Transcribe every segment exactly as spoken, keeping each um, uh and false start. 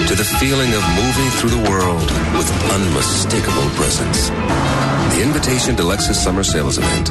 to the feeling of moving through the world with unmistakable presence. The invitation to Lexus Summer Sales Event.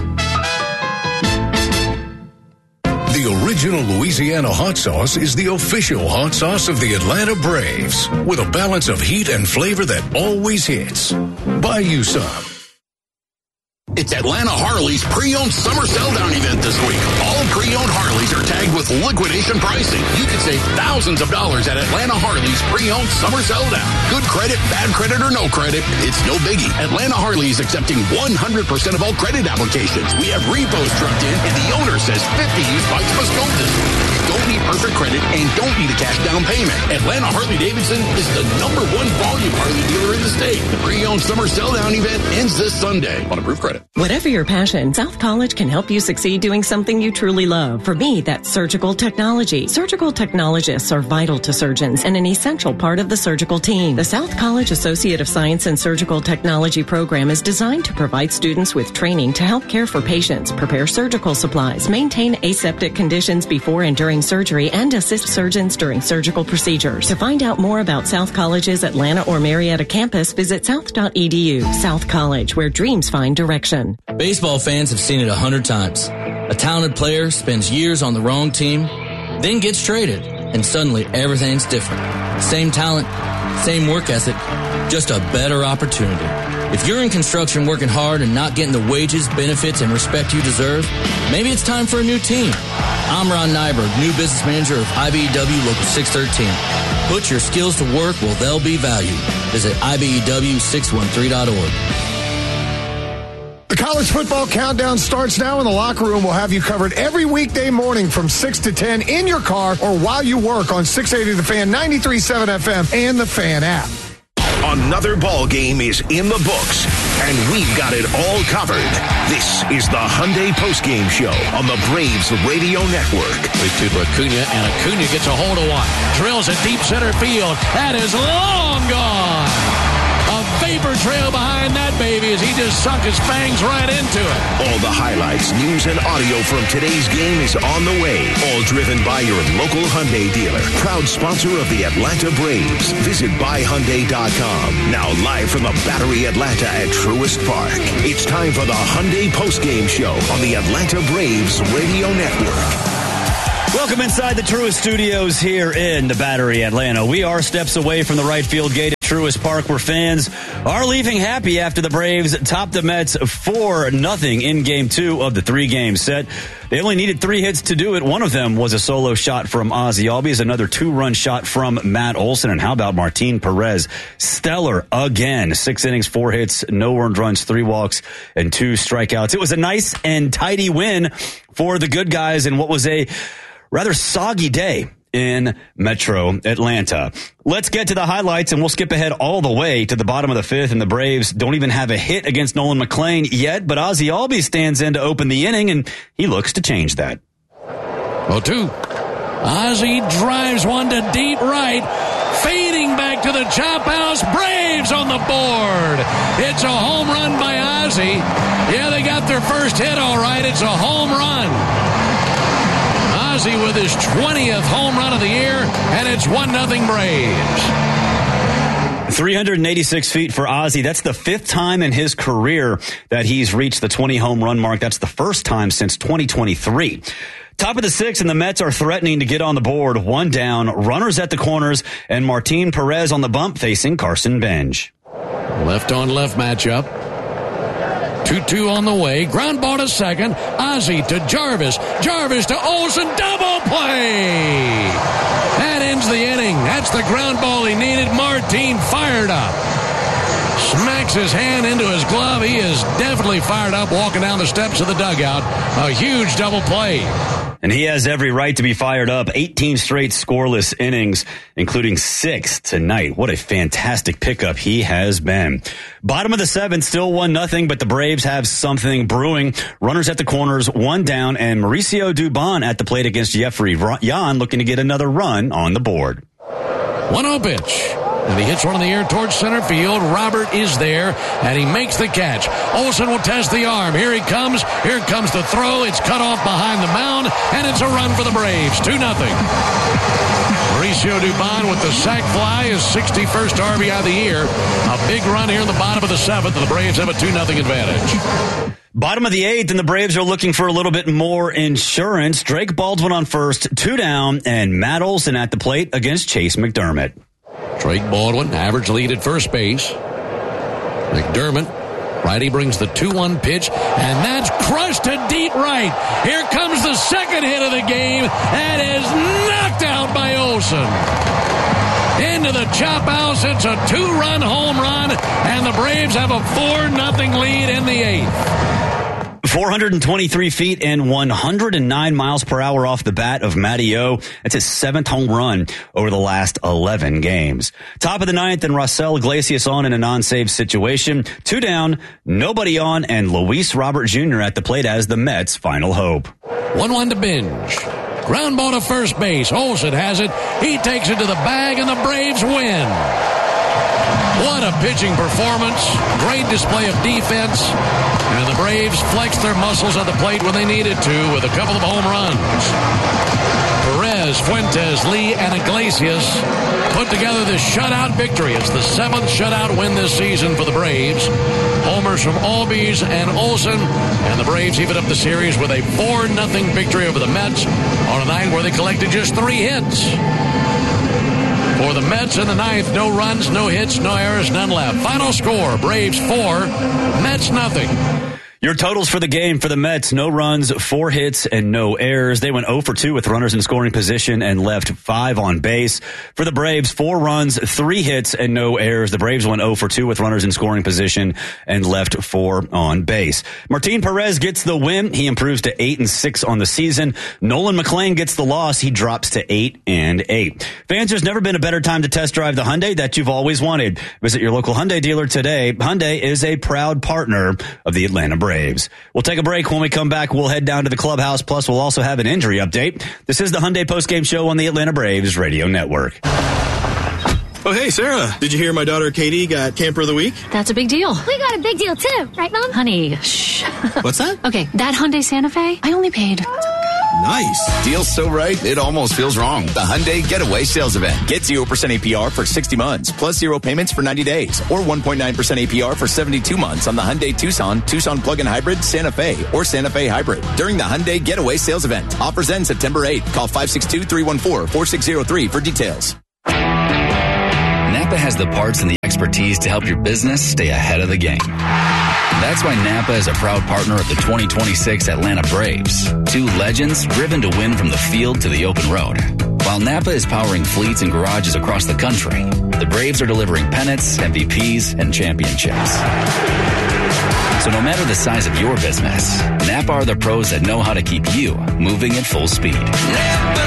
The original Louisiana hot sauce is the official hot sauce of the Atlanta Braves, with a balance of heat and flavor that always hits. Buy you some. It's Atlanta Harley's pre-owned summer sell-down event this week. All pre-owned Harleys are tagged with liquidation pricing. You can save thousands of dollars at Atlanta Harley's pre-owned summer sell-down. Good credit, bad credit, or no credit, it's no biggie. Atlanta Harley is accepting one hundred percent of all credit applications. We have repos trucked in, and the owner says fifty used bikes must go this week. You don't need perfect credit and don't need a cash down payment. Atlanta Harley-Davidson is the number one volume Harley dealer in the state. The pre-owned summer sell-down event ends this Sunday on approved credit. Whatever your passion, South College can help you succeed doing something you truly love. For me, that's surgical technology. Surgical technologists are vital to surgeons and an essential part of the surgical team. The South College Associate of Science in Surgical Technology program is designed to provide students with training to help care for patients, prepare surgical supplies, maintain aseptic conditions before and during surgery, and assist surgeons during surgical procedures. To find out more about South College's Atlanta or Marietta campus, visit south dot e d u. South College, where dreams find direction. Baseball fans have seen it a hundred times. A talented player spends years on the wrong team, then gets traded, and suddenly everything's different. Same talent, same work ethic, just a better opportunity. If you're in construction working hard and not getting the wages, benefits, and respect you deserve, maybe it's time for a new team. I'm Ron Nyberg, new business manager of I B E W Local six thirteen. Put your skills to work where they'll be valued. Visit I B E W six one three dot org. The College Football Countdown starts now, and the Locker Room will have you covered every weekday morning from six to ten in your car or while you work on six eighty The Fan, ninety-three point seven F M, and the Fan app. Another ball game is in the books, and we've got it all covered. This is the Hyundai Postgame Show on the Braves Radio Network. three two to Acuna, and Acuna gets a hold of one. Drills it deep center field. That is long gone. A vapor trail behind that baby as he just sunk his fangs right into it. All the highlights, news, and audio from today's game is on the way. All driven by your local Hyundai dealer. Proud sponsor of the Atlanta Braves. Visit buy hyundai dot com. Now live from the Battery Atlanta at Truist Park. It's time for the Hyundai Postgame Show on the Atlanta Braves Radio Network. Welcome inside the Truist Studios here in the Battery Atlanta. We are steps away from the right field gate at Truist Park, where fans are leaving happy after the Braves topped the Mets four nothing in game two of the three-game set. They only needed three hits to do it. One of them was a solo shot from Ozzie Albies, another two-run shot from Matt Olson. And how about Martin Perez? Stellar again. Six innings, four hits, no earned runs, three walks, and two strikeouts. It was a nice and tidy win for the good guys in what was a rather soggy day in Metro Atlanta. Let's get to the highlights, and we'll skip ahead all the way to the bottom of the fifth, and the Braves don't even have a hit against Nolan McLean yet, but Ozzie Albies stands in to open the inning, and he looks to change that. oh two. Ozzie drives one to deep right, fading back to the chop house. Braves on the board. It's a home run by Ozzie. Yeah, they got their first hit all right. It's a home run. Ozzie with his twentieth home run of the year, and it's one nothing Braves. three hundred eighty-six feet for Ozzie. That's the fifth time in his career that he's reached the twenty home run mark. That's the first time since twenty twenty-three. Top of the sixth, and the Mets are threatening to get on the board. One down, runners at the corners, and Martin Perez on the bump facing Carson Bench. Left on left matchup. two two on the way. Ground ball to second. Ozzie to Jarvis. Jarvis to Olson. Double play. That ends the inning. That's the ground ball he needed. Martin fired up. Smacks his hand into his glove. He is definitely fired up walking down the steps of the dugout. A huge double play. And he has every right to be fired up. eighteen straight scoreless innings, including six tonight. What a fantastic pickup he has been. Bottom of the seventh, still one nothing, but the Braves have something brewing. Runners at the corners, one down, and Mauricio Dubon at the plate against Jeffrey Yan, looking to get another run on the board. one oh pitch. And he hits one in the air towards center field. Robert is there, and he makes the catch. Olson will test the arm. Here he comes. Here comes the throw. It's cut off behind the mound, and it's a run for the Braves. two nothing. Mauricio Dubon with the sac fly, his sixty-first R B I of the year. A big run here in the bottom of the seventh, and the Braves have a two nothing advantage. Bottom of the eighth, and the Braves are looking for a little bit more insurance. Drake Baldwin on first, two down, and Matt Olson at the plate against Chase McDermott. Drake Baldwin, average lead at first base. McDermott, righty, brings the two one pitch, and that's crushed to deep right. Here comes the second hit of the game, and is knocked out by Olson. Into the chop house, it's a two-run home run, and the Braves have a four nothing lead in the eighth. four hundred twenty-three feet and one hundred nine miles per hour off the bat of Matty O. That's his seventh home run over the last eleven games. Top of the ninth, and Raisel Iglesias on in a non-save situation. Two down, nobody on, and Luis Robert Junior at the plate as the Mets' final hope. one one to Binge. Ground ball to first base. Olson has it. He takes it to the bag, and the Braves win. What a pitching performance. Great display of defense. And the Braves flexed their muscles at the plate when they needed to with a couple of home runs. Perez, Fuentes, Lee, and Iglesias put together this shutout victory. It's the seventh shutout win this season for the Braves. Homers from Albies and Olson, and the Braves even up the series with a four nothing victory over the Mets on a night where they collected just three hits. For the Mets in the ninth, no runs, no hits, no errors, none left. Final score, Braves four, Mets nothing. Your totals for the game for the Mets: no runs, four hits, and no errors. They went oh for two with runners in scoring position and left five on base. For the Braves, four runs, three hits, and no errors. The Braves went oh for two with runners in scoring position and left four on base. Martin Perez gets the win. He improves to eight and six on the season. Nolan McLean gets the loss. He drops to eight and eight. Fans, there's never been a better time to test drive the Hyundai that you've always wanted. Visit your local Hyundai dealer today. Hyundai is a proud partner of the Atlanta Braves. We'll take a break. When we come back, we'll head down to the clubhouse. Plus, we'll also have an injury update. This is the Hyundai postgame show on the Atlanta Braves Radio Network. Oh, hey, Sarah. Did you hear my daughter Katie got Camper of the Week? That's a big deal. We got a big deal, too. Right, Mom? Honey, shh. What's that? Okay, that Hyundai Santa Fe, I only paid... Nice. Deal's so right, it almost feels wrong. The Hyundai Getaway Sales Event. Get zero percent A P R for sixty months, plus zero payments for ninety days, or one point nine percent A P R for seventy-two months on the Hyundai Tucson, Tucson Plug-in Hybrid, Santa Fe, or Santa Fe Hybrid during the Hyundai Getaway Sales Event. Offers end September eighth. Call five six two, three one four, four six zero three for details. Napa has the parts and the expertise to help your business stay ahead of the game. That's why Napa is a proud partner of the twenty twenty-six Atlanta Braves. Two legends driven to win from the field to the open road. While Napa is powering fleets and garages across the country, the Braves are delivering pennants, M V Ps, and championships. So no matter the size of your business, Napa are the pros that know how to keep you moving at full speed. Napa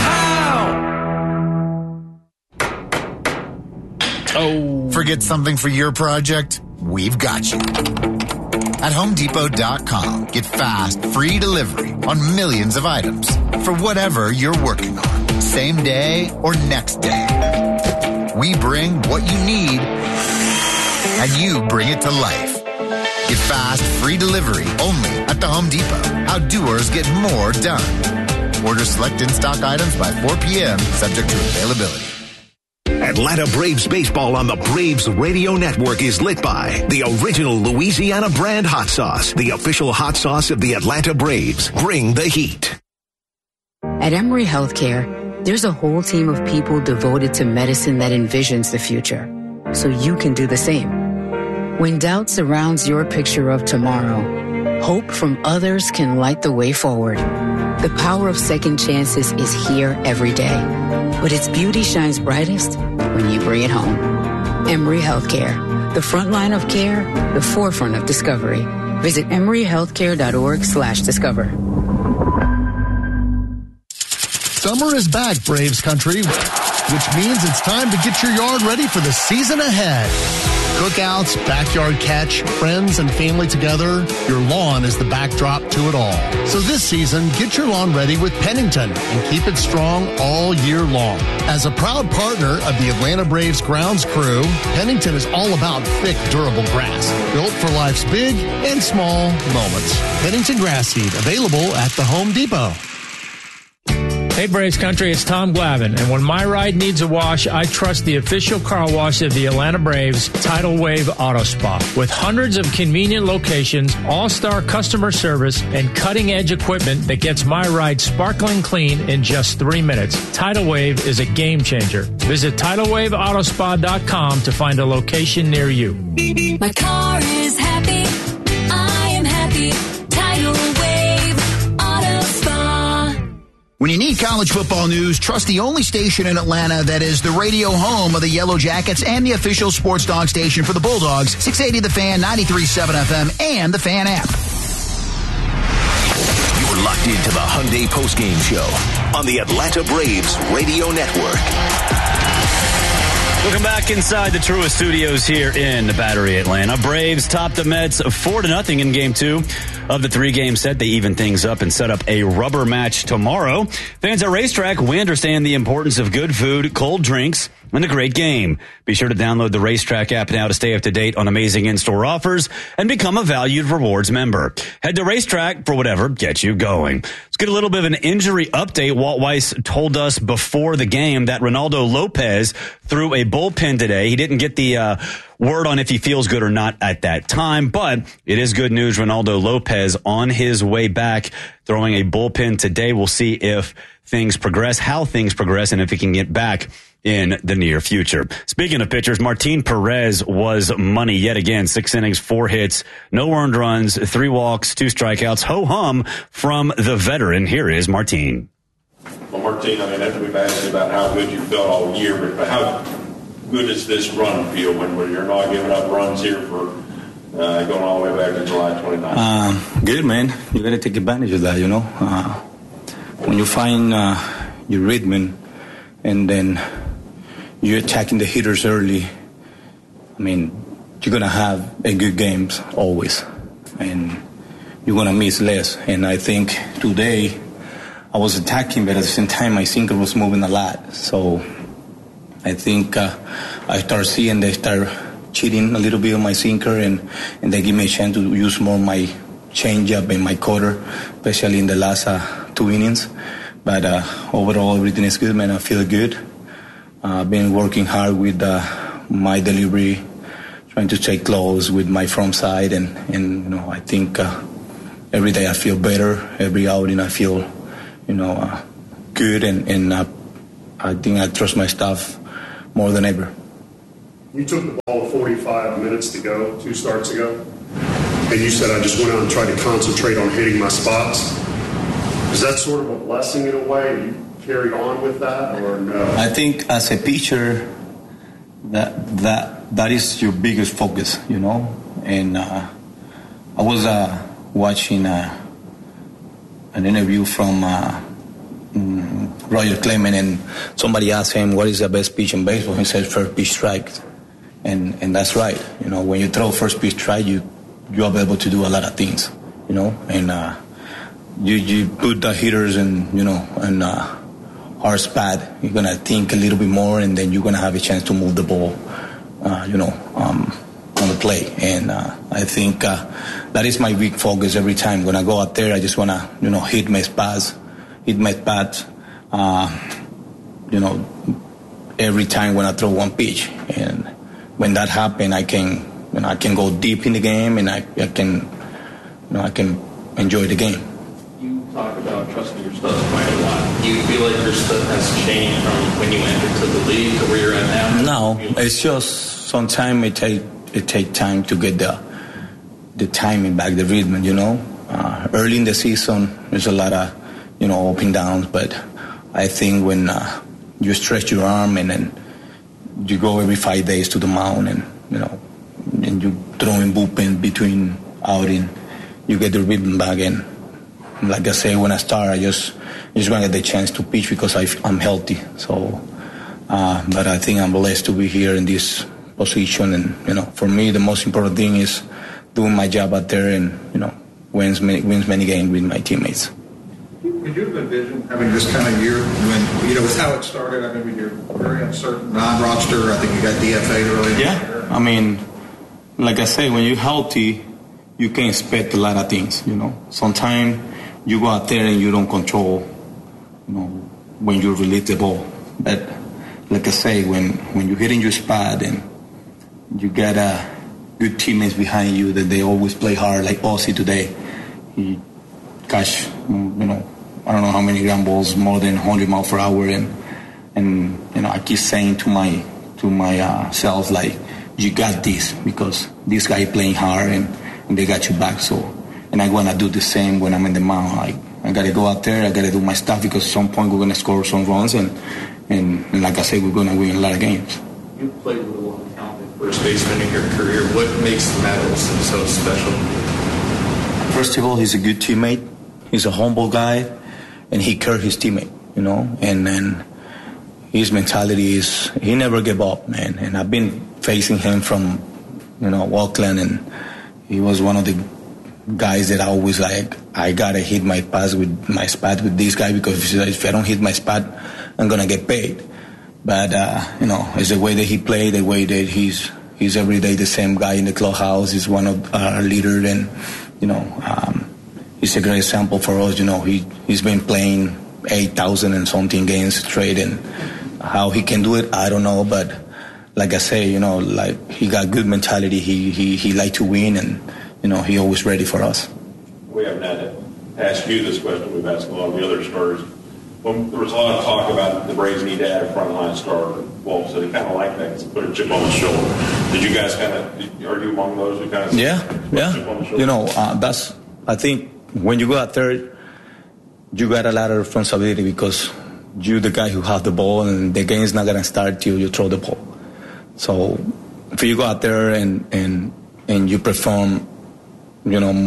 know how. Oh. Forget something for your project? We've got you. At Home Depot dot com, get fast, free delivery on millions of items for whatever you're working on, same day or next day. We bring what you need, and you bring it to life. Get fast, free delivery only at the Home Depot. How doers get more done. Order select in-stock items by four p.m., subject to availability. Atlanta Braves baseball on the Braves Radio Network is lit by the original Louisiana brand hot sauce, the official hot sauce of the Atlanta Braves. Bring the heat. At Emory Healthcare, there's a whole team of people devoted to medicine that envisions the future, so you can do the same. When doubt surrounds your picture of tomorrow, hope from others can light the way forward. The power of second chances is here every day, but its beauty shines brightest when you bring it home. Emory Healthcare, the front line of care, the forefront of discovery. Visit emory healthcare dot org slash discover. Summer is back, Braves country, which means it's time to get your yard ready for the season ahead. Cookouts, backyard catch, friends and family together, your lawn is the backdrop to it all. So this season, get your lawn ready with Pennington and keep it strong all year long. As a proud partner of the Atlanta Braves grounds crew, Pennington is all about thick, durable grass, built for life's big and small moments. Pennington grass seed, available at the Home Depot. Hey, Braves Country, it's Tom Glavine, and when my ride needs a wash, I trust the official car wash of the Atlanta Braves, Tidal Wave Auto Spa. With hundreds of convenient locations, all-star customer service, and cutting-edge equipment that gets my ride sparkling clean in just three minutes, Tidal Wave is a game changer. Visit tidal wave auto spa dot com to find a location near you. My car is happy. I am happy. Tidal Wave Auto Spa. When you need college football news, trust the only station in Atlanta that is the radio home of the Yellow Jackets and the official sports dog station for the Bulldogs, six eighty The Fan, ninety-three point seven F M, and the Fan app. You're locked into the Hyundai postgame show on the Atlanta Braves Radio Network. Welcome back inside the Truist Studios here in the Battery, Atlanta. Braves topped the Mets four to nothing in game two of the three-game set. They even things up and set up a rubber match tomorrow. Fans at Racetrack, we understand the importance of good food, cold drinks, and a great game. Be sure to download the Racetrack app now to stay up to date on amazing in-store offers and become a valued rewards member. Head to Racetrack for whatever gets you going. Let's get a little bit of an injury update. Walt Weiss told us before the game that Ronaldo Lopez threw a bullpen today. He didn't get the uh, word on if he feels good or not at that time, but it is good news. Ronaldo Lopez on his way back, throwing a bullpen today. We'll see if things progress, how things progress, and if he can get back in the near future. Speaking of pitchers, Martin Perez was money yet again. Six innings, four hits, no earned runs, three walks, two strikeouts. Ho-hum from the veteran. Here is Martin. Well, Martin, I mean, after we've asked you about how good you felt all year, but how good does this run feel when you're not giving up runs here for uh, going all the way back to July twenty-ninth? Uh, good, man. You got to take advantage of that, you know. Uh, when you find uh, your rhythm and then you're attacking the hitters early, I mean, you're going to have a good games always, and you're going to miss less. And I think today I was attacking, but at the same time my sinker was moving a lot. So I think uh, I start seeing they start cheating a little bit on my sinker, and, and they give me a chance to use more my changeup and my cutter, especially in the last uh, two innings. But uh, overall, everything is good, man. I feel good. I've uh, been working hard with uh, my delivery, trying to stay close with my front side, and, and you know, I think uh, every day I feel better. Every outing I feel, you know, uh, good, and, and uh, I think I trust my staff more than ever. You took the ball with forty-five minutes to go, two starts ago, and you said I just went out and tried to concentrate on hitting my spots. Is that sort of a blessing in a way? You carried on with that, or no? I think as a pitcher, that that that is your biggest focus, you know. And uh, I was uh, watching uh, an interview from uh, mm, Roger Clemens, and somebody asked him what is the best pitch in baseball. He said first pitch strike, and and that's right. You know, when you throw first pitch strike, you you are able to do a lot of things, you know, and uh, you you put the hitters in, you know, and. Uh, hard spot, you're going to think a little bit more, and then you're going to have a chance to move the ball, uh, you know, um, on the play. And uh, I think uh, that is my big focus every time. When I go out there, I just want to, you know, hit my spots, hit my spots, uh, you know, every time when I throw one pitch. And when that happens, I can, you know, I can go deep in the game, and I, I can, you know, I can enjoy the game. Talk about trusting your stuff quite a lot. Do you feel like your stuff has changed from when you entered to the league to where you're at now? No, it's just sometimes it take it take time to get the the timing back, the rhythm. You know, uh, early in the season there's a lot of, you know, up and downs, but I think when uh, you stretch your arm and then you go every five days to the mound, and you know, and you throw in bullpen between outing, you get the rhythm back in. Like I say, when I start, I just just want to get the chance to pitch because I, I'm healthy. So, uh, but I think I'm blessed to be here in this position. And you know, for me, the most important thing is doing my job out there and, you know, wins many, wins many games with my teammates. Could you have envisioned having this kind of year when, you know, with how it started? I mean, you're very uncertain, non-roster. I think you got D F A'd early. Yeah, I mean, like I say, when you're healthy, you can expect a lot of things. You know, sometimes you go out there and you don't control, you know, when you release the ball. But like I say, when, when you're hitting your spot and you got uh, good teammates behind you that they always play hard, like Ozzy today. He catch, you know, I don't know how many ground balls, more than one hundred miles per hour, and and you know, I keep saying to my to my uh, self, like, you got this, because this guy playing hard and, and they got you back. So, and I want to do the same when I'm in the mound. Like, I got to go out there, I got to do my stuff, because at some point we're going to score some runs, and, and, and like I said, we're going to win a lot of games. You played with a lot of talented first baseman in your career. What makes Matt Olson so special? First of all, he's a good teammate. He's a humble guy, and he cares his teammate, you know, and then his mentality is he never give up, man. And I've been facing him from, you know, Oakland, and he was one of the guys that I always like, I gotta hit my pass with my spot with this guy, because if I don't hit my spot, I'm gonna get paid. But uh, you know, it's the way that he played, the way that he's he's every day the same guy in the clubhouse. He's one of our leaders, and you know, um, he's a great example for us. You know, he he's been playing eight thousand and something games straight, and how he can do it, I don't know. But like I say, you know, like he got good mentality. He he he like to win, and you know, he always ready for us. We haven't had to ask you this question. We've asked a lot of the other starters. Well, there was a lot of talk about the Braves need to add a frontline starter. Wolf said he kind of liked that because it put a chip on his shoulder. Did you guys kind of, are you among those who kind of yeah, yeah. You know, uh, that's, I think when you go out there, you got a lot of responsibility, because you're the guy who have the ball, and the game is not going to start till you throw the ball. So if you go out there and, and, and you perform, you know,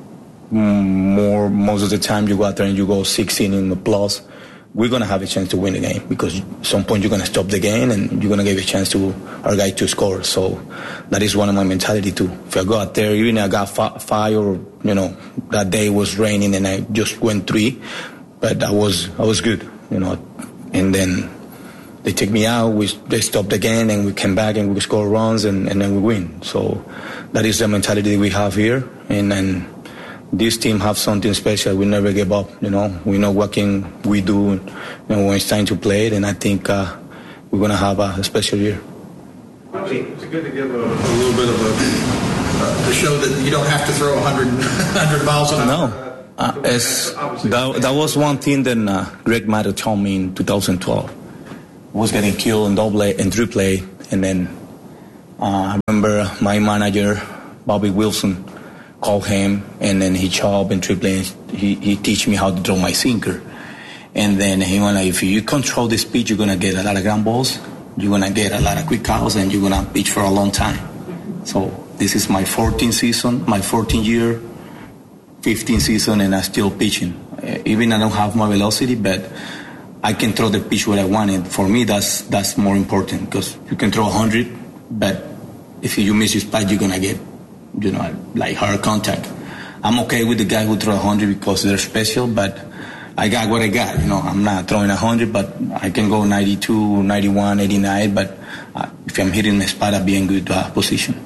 more, most of the time you go out there and you go six innings plus, we're going to have a chance to win the game, because at some point you're going to stop the game and you're going to give a chance to our guy to score. So that is one of my mentality too. If I go out there, even if I got five, five or, you know, that day was raining and I just went three, but I was, I was good, you know, and then they take me out, we, they stopped the game, and we came back and we score runs, and, and then we win. So that is the mentality we have here. And then this team have something special. We never give up, you know. We know what can we do, you know, when it's time to play it, and I think uh, we're going to have a, a special year. It's good to give a, a little bit of a, uh, to show that you don't have to throw one hundred, one hundred miles an hour. No. Uh, it's, that, that was one thing that uh, Greg Matter told me in two thousand twelve. I was getting killed in double A and triple A, and then uh, I remember my manager, Bobby Wilson, called him, and then he showed up in triple A. He he teach me how to throw my sinker, and then he went like, if you control the speed, you're gonna get a lot of ground balls, you're gonna get a lot of quick outs, and you're gonna pitch for a long time. So this is my fourteenth season, my fourteenth year, fifteenth season, and I'm still pitching. Even I don't have my velocity, but I can throw the pitch where I want it. For me, that's that's more important, because you can throw one hundred, but if you miss your spot, you're gonna get, you know, like hard contact. I'm okay with the guy who throw one hundred because they're special, but I got what I got. You know, I'm not throwing one hundred, but I can go ninety-two, ninety-one, eighty-nine, but uh, if I'm hitting the spot, I'll be in good uh, position.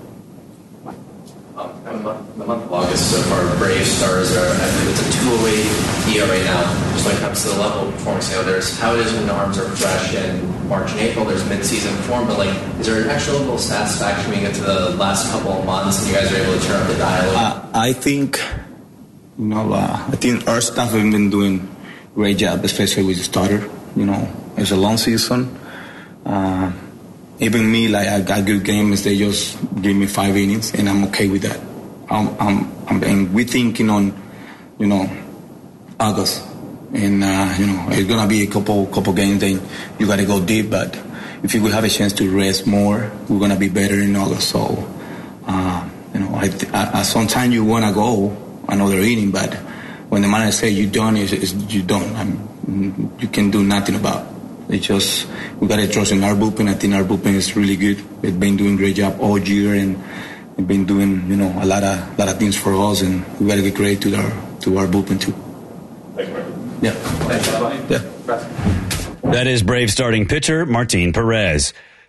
The month of August so far, Brave Stars are, I believe it's a two oh eight E R right now. Just when it comes to the level of performance, you know, there's how it is when the arms are fresh in March and April, there's mid-season form, but like, is there an extra level of satisfaction when you get to the last couple of months and you guys are able to turn up the dial? Uh, I think, you know, uh, I think our staff have been doing a great job, especially with the starter. You know, it's a long season. Uh, even me, like, I got good games, they just give me five innings, and I'm okay with that. I'm, I'm, I'm, and we're thinking on, you know, August, and uh, you know, it's gonna be a couple couple games. Then you gotta go deep. But if you will have a chance to rest more, we're gonna be better in August. So, uh, you know, I, I, sometimes you wanna go another inning, but when the manager says you done, is you don't. I'm, you can do nothing about it. It's just we gotta trust in our bullpen. I think our bullpen is really good. They've been doing a great job all year, and they've been doing, you know, a lot of lot of things for us, and we gotta get credit to our to our bullpen too. Thanks, Mike. Yeah. Thanks, yeah. That is Brave starting pitcher Martin Perez.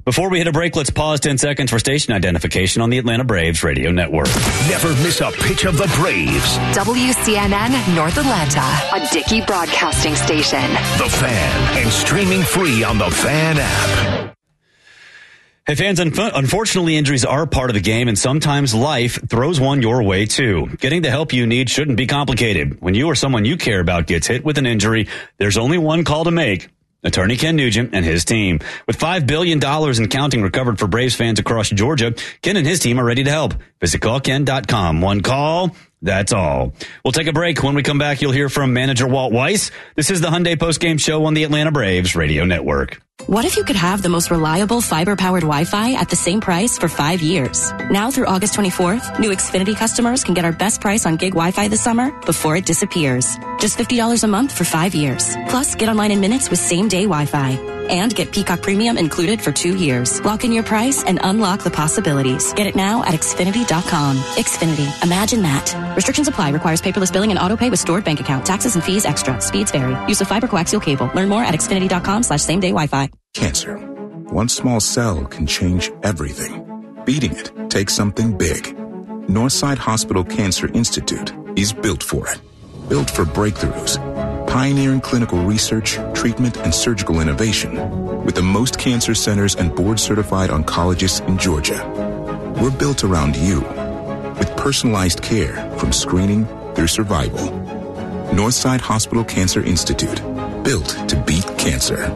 Before we hit a break, let's pause ten seconds for station identification on the Atlanta Braves radio network. Never miss a pitch of the Braves. W C N N North Atlanta, a Dickey broadcasting station. The Fan, and streaming free on the Fan app. Hey fans, unfortunately injuries are part of the game, and sometimes life throws one your way too. Getting the help you need shouldn't be complicated. When you or someone you care about gets hit with an injury, there's only one call to make. Attorney Ken Nugent and his team. With five billion dollars in counting recovered for Braves fans across Georgia, Ken and his team are ready to help. Visit call ken dot com. One call, that's all. We'll take a break. When we come back, you'll hear from manager Walt Weiss. This is the Hyundai Postgame Show on the Atlanta Braves radio network. What if you could have the most reliable fiber-powered Wi-Fi at the same price for five years? Now through August twenty-fourth, new Xfinity customers can get our best price on gig Wi-Fi this summer before it disappears. Just fifty dollars a month for five years. Plus, get online in minutes with same-day Wi-Fi. And get Peacock Premium included for two years. Lock in your price and unlock the possibilities. Get it now at Xfinity dot com. Xfinity. Imagine that. Restrictions apply. Requires paperless billing and autopay with stored bank account. Taxes and fees extra. Speeds vary. Use of fiber coaxial cable. Learn more at Xfinity dot com slash same day Wi-Fi. Cancer. One small cell can change everything. Beating it takes something big. Northside Hospital Cancer Institute is built for it. Built for breakthroughs. Pioneering clinical research, treatment, and surgical innovation. With the most cancer centers and board-certified oncologists in Georgia. We're built around you. With personalized care from screening through survival. Northside Hospital Cancer Institute. Built to beat cancer.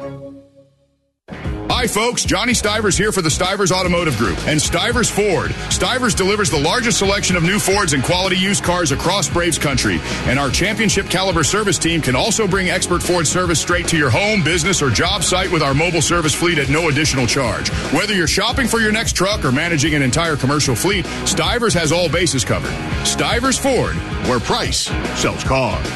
Hi, folks. Johnny Stivers here for the Stivers Automotive Group and Stivers Ford. Stivers delivers the largest selection of new Fords and quality used cars across Braves country. And our championship caliber service team can also bring expert Ford service straight to your home, business, or job site with our mobile service fleet at no additional charge. Whether you're shopping for your next truck or managing an entire commercial fleet, Stivers has all bases covered. Stivers Ford, where price sells cars.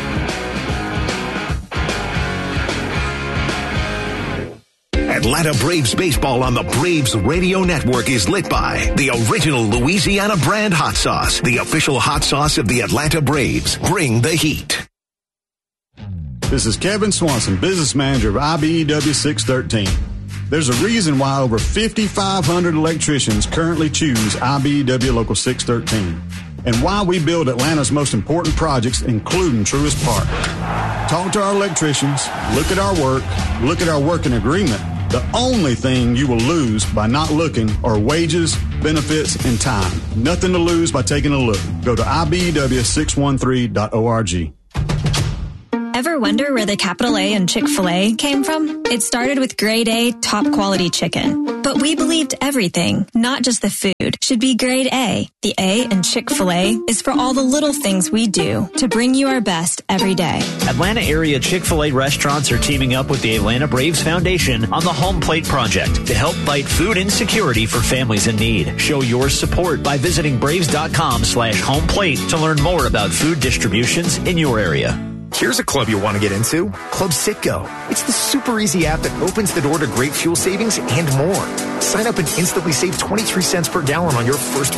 Atlanta Braves baseball on the Braves radio network is lit by the original Louisiana brand hot sauce, the official hot sauce of the Atlanta Braves. Bring the heat. This is Kevin Swanson, business manager of I B E W six thirteen. There's a reason why over fifty-five hundred electricians currently choose I B E W Local six thirteen, and why we build Atlanta's most important projects, including Truist Park. Talk to our electricians, look at our work, look at our working agreement. The only thing you will lose by not looking are wages, benefits, and time. Nothing to lose by taking a look. Go to I B E W six one three dot org. Ever wonder where the capital A in Chick-fil-A came from? It started with grade A, top quality chicken. But we believed everything, not just the food, should be grade A. The A in Chick-fil-A is for all the little things we do to bring you our best every day. Atlanta area Chick-fil-A restaurants are teaming up with the Atlanta Braves Foundation on the Home Plate Project to help fight food insecurity for families in need. Show your support by visiting braves.com slash home plate to learn more about food distributions in your area. Here's a club you'll want to get into, Club Citgo. It's the super easy app that opens the door to great fuel savings and more. Sign up and instantly save twenty-three cents per gallon on your first